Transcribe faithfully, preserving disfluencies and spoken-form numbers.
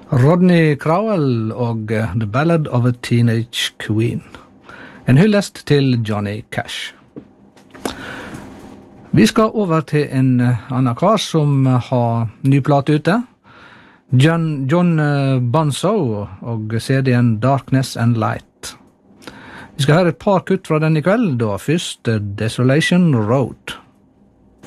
Rodney Crowell og The Ballad of a Teenage Queen. En hyllest til Johnny Cash. Vi skal over til en annen kar som har ny plate ute. John, John Bonzo og C D-en Darkness and Light. Vi skal høre et par kutt fra den i kveld, da først Desolation Road.